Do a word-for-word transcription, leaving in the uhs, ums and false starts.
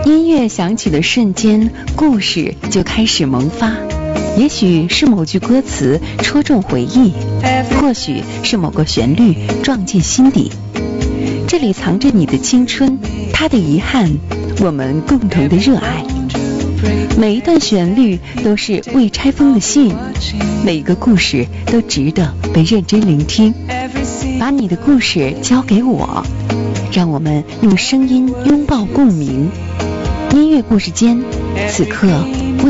音乐响起的瞬间，故事就开始萌发。也许是某句歌词戳中回忆，或许是某个旋律撞进心底。这里藏着你的青春，它的遗憾，我们共同的热爱。每一段旋律都是未拆封的信，每个故事都值得被认真聆听。把你的故事交给我，让我们用声音拥抱共鸣。音乐故事间，此刻